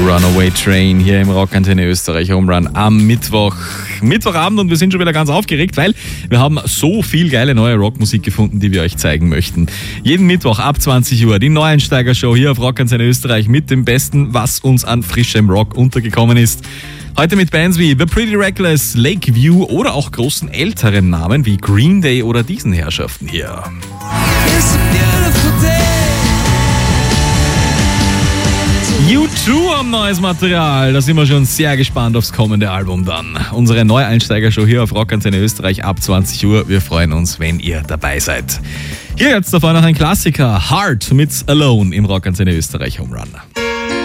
Runaway Train hier im Rockantenne Österreich Home Run am Mittwochabend, und wir sind schon wieder ganz aufgeregt, weil wir haben so viel geile neue Rockmusik gefunden, die wir euch zeigen möchten. Jeden Mittwoch ab 20 Uhr die Neueinsteiger-Show hier auf Rockantenne Österreich mit dem Besten, was uns an frischem Rock untergekommen ist. Heute mit Bands wie The Pretty Reckless, Lakeview oder auch großen älteren Namen wie Green Day oder diesen Herrschaften hier. U2 haben neues Material, da sind wir schon sehr gespannt aufs kommende Album dann. Unsere Neueinsteiger-Show hier auf Rockantenne Österreich ab 20 Uhr. Wir freuen uns, wenn ihr dabei seid. Hier jetzt davor noch ein Klassiker, Heart mit Alone im Rockantenne Österreich Home Run.